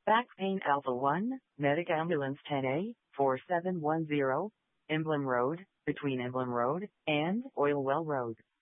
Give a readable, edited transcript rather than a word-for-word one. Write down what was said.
Back Pain Alpha 1, Medic Ambulance 10A, 4710, Emblem Road, between Emblem Road and Oil Well Road.